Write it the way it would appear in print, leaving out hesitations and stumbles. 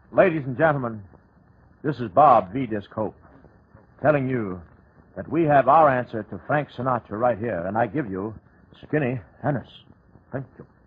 Ladies and gentlemen, this is Bob V. Disc Hope telling you that we have our answer to Frank Sinatra right here, and I give you Skinny Ennis. Thank you.